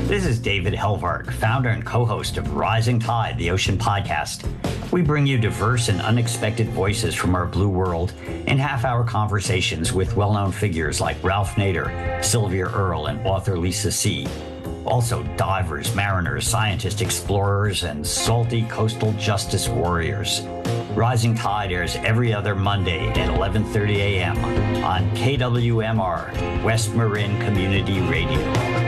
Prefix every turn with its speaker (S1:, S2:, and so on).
S1: This is David Helvark, founder and co-host of Rising Tide, the Ocean Podcast. We bring you diverse and unexpected voices from our blue world in half-hour conversations with well-known figures like Ralph Nader, Sylvia Earle, and author Lisa See. Also divers, mariners, scientists, explorers, and salty coastal justice warriors. Rising Tide airs every other Monday at 11:30 a.m. on KWMR, West Marin Community Radio.